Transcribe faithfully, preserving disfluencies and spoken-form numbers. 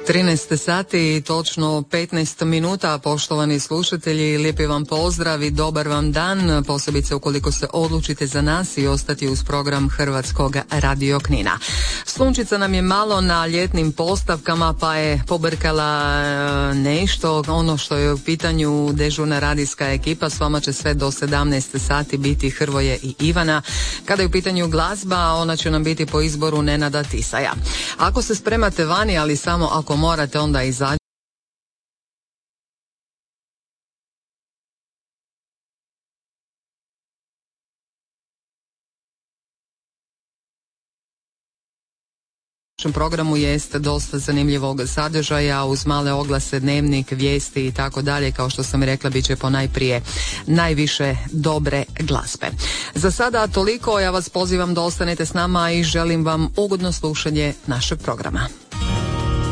trinaest sati i točno petnaest minuta, poštovani slušatelji, lijepi vam pozdrav i dobar vam dan, posebice ukoliko se odlučite za nas i ostati uz program Hrvatskog radio Knina. Sunčica nam je malo na ljetnim postavkama, pa je pobrkala nešto, ono što je u pitanju dežurna radijska ekipa. S vama će sve do sedamnaest sati biti Hrvoje i Ivana. Kada je u pitanju glazba, ona će nam biti po izboru Nenada Tisaja. Ako se spremate vani, ali samo ako morate, onda izađite. U našem programu jest dosta zanimljivog sadržaja uz male oglase, dnevnik, vijesti i tako dalje. Kao što sam rekla, bit će ponajprije najviše dobre glazbe. Za sada toliko, ja vas pozivam da ostanete s nama i želim vam ugodno slušanje našeg programa.